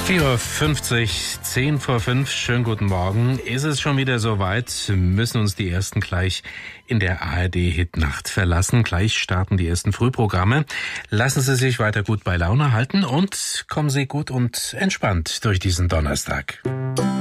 4:50 Uhr, 10 vor 5, schönen guten Morgen. Ist es schon wieder soweit? Müssen uns die Ersten gleich in der ARD-Hitnacht verlassen. Gleich starten die ersten Frühprogramme. Lassen Sie sich weiter gut bei Laune halten und kommen Sie gut und entspannt durch diesen Donnerstag.